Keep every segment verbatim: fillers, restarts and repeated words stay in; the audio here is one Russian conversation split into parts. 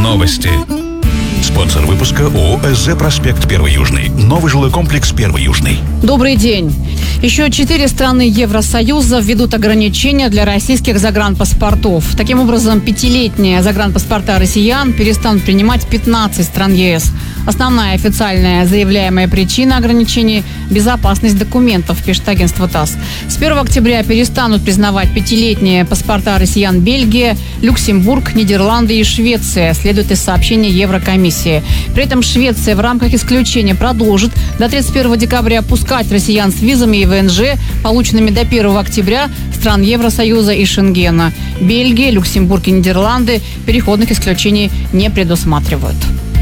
Новости. Спонсор выпуска ООО «СЗ Проспект Первый Южный». Новый жилой комплекс Первый Южный. Добрый день. Еще четыре страны Евросоюза введут ограничения для российских загранпаспортов. Таким образом, пятилетние загранпаспорта россиян перестанут принимать пятнадцать стран ЕС. Основная официальная заявляемая причина ограничений – безопасность документов, пишет агентство ТАСС. С первого октября перестанут признавать пятилетние паспорта россиян Бельгия, Люксембург, Нидерланды и Швеция, следует из сообщения Еврокомиссии. При этом Швеция в рамках исключения продолжит до тридцать первого декабря опускать россиян с визами и ВНЖ, полученными до первого октября, стран Евросоюза и Шенгена. Бельгия, Люксембург и Нидерланды переходных исключений не предусматривают.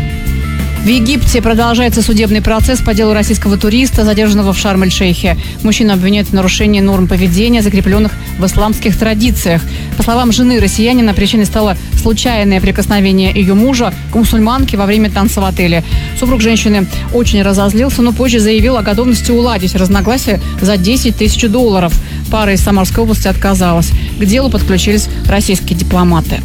В Египте продолжается судебный процесс по делу российского туриста, задержанного в Шарм-эль-Шейхе. Мужчину обвиняют в нарушении норм поведения, закрепленных в исламских традициях. По словам жены россиянина, причиной стало случайное прикосновение ее мужа к мусульманке во время танца в отеле. Супруг женщины очень разозлился, но позже заявил о готовности уладить разногласия за десять тысяч долларов. Пара из Самарской области отказалась. К делу подключились российские дипломаты.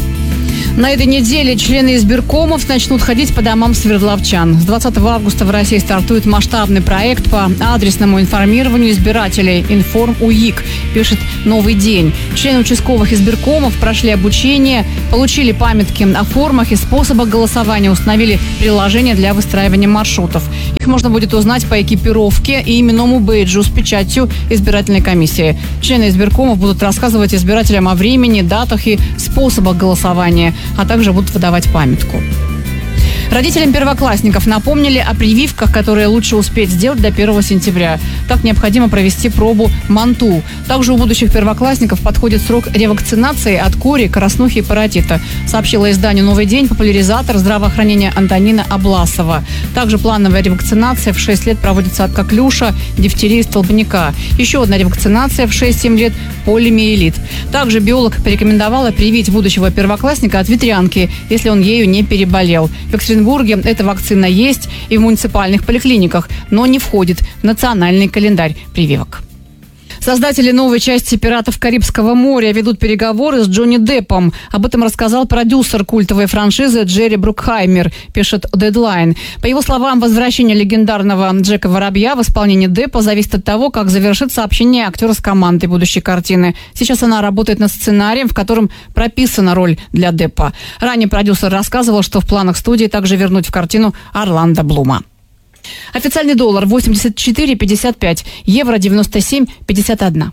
На этой неделе члены избиркомов начнут ходить по домам свердловчан. С двадцатого августа в России стартует масштабный проект по адресному информированию избирателей «Информ-УИК», пишет «Новый день». Члены участковых избиркомов прошли обучение, получили памятки о формах и способах голосования, установили приложение для выстраивания маршрутов. Их можно будет узнать по экипировке и именному бейджу с печатью избирательной комиссии. Члены избиркомов будут рассказывать избирателям о времени, датах и способах голосования, а также будут выдавать памятку. Родителям первоклассников напомнили о прививках, которые лучше успеть сделать до первого сентября. Так необходимо провести пробу МАНТУ. Также у будущих первоклассников подходит срок ревакцинации от кори, краснухи и паротита, сообщила изданию «Новый день» популяризатор здравоохранения Антонина Обласова. Также плановая ревакцинация в шесть лет проводится от коклюша, дифтерии и столбняка. Еще одна ревакцинация в шесть-семь лет – полимиелит. Также биолог порекомендовала привить будущего первоклассника от ветрянки, если он ею не переболел. В Екатеринбурге эта вакцина есть и в муниципальных поликлиниках, но не входит в национальный календарь прививок. Создатели новой части «Пиратов Карибского моря» ведут переговоры с Джонни Деппом. Об этом рассказал продюсер культовой франшизы Джерри Брукхаймер, пишет Deadline. По его словам, возвращение легендарного Джека Воробья в исполнении Деппа зависит от того, как завершится общение актера с командой будущей картины. Сейчас она работает над сценарием, в котором прописана роль для Деппа. Ранее продюсер рассказывал, что в планах студии также вернуть в картину Орландо Блума. Официальный доллар восемьдесят четыре пятьдесят пять, евро девяносто семь пятьдесят один.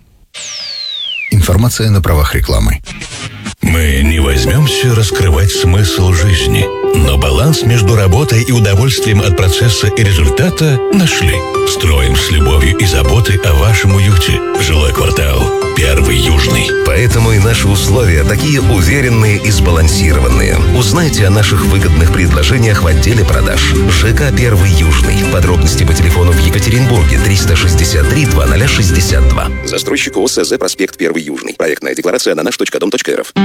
Информация на правах рекламы. Мы не возьмемся раскрывать смысл жизни, но баланс между работой и удовольствием от процесса и результата нашли. Строим с любовью и заботой о вашем уюте. Жилой квартал Первый Южный. Поэтому и наши условия такие уверенные и сбалансированные. Узнайте о наших выгодных предложениях в отделе продаж. ЖК Первый Южный. Подробности по телефону в Екатеринбурге триста шестьдесят три двадцать шестьдесят два. Застройщик ООО «СЗ Проспект Первый Южный». Проектная декларация на наш точка дом точка эр эф.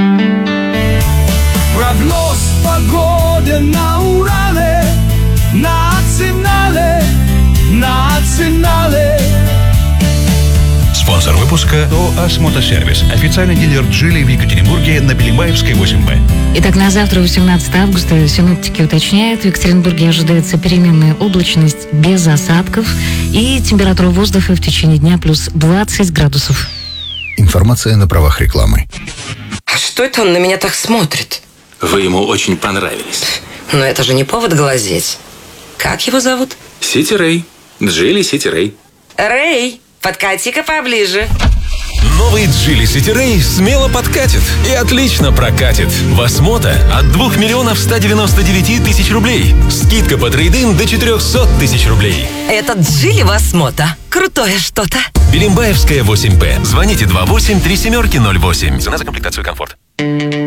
Прогноз погоды на Урале, национале, национале. Спонсор выпуска ООО «Осмотосервис». Официальный дилер «Джили» в Екатеринбурге на Белимбаевской, восемь бэ. Итак, на завтра, восемнадцатого августа, синоптики уточняют, в Екатеринбурге ожидается переменная облачность без осадков и температура воздуха в течение дня плюс двадцать градусов. Информация на правах рекламы. А что это он на меня так смотрит? Вы ему очень понравились. Но это же не повод глазеть. Как его зовут? Сити Рэй. Джили Сити Рэй. Рэй, подкати-ка поближе. Новый Джили Сити Рэй смело подкатит и отлично прокатит. В Осмота от двух миллионов ста девяноста девяти тысяч рублей. Скидка по трейд-ин до четырехсот тысяч рублей. Этот Джили в Осмота. Крутое что-то. Белимбаевская, восемь бэ. Звоните два восемь три семерки ноль восемь. Цена за комплектацию комфорт.